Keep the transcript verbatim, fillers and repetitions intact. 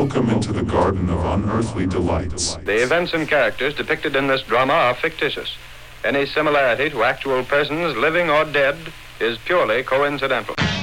welcome into the garden of unearthly delights. The events and characters depicted in this drama are fictitious. Any similarity to actual persons, living or dead, is purely coincidental.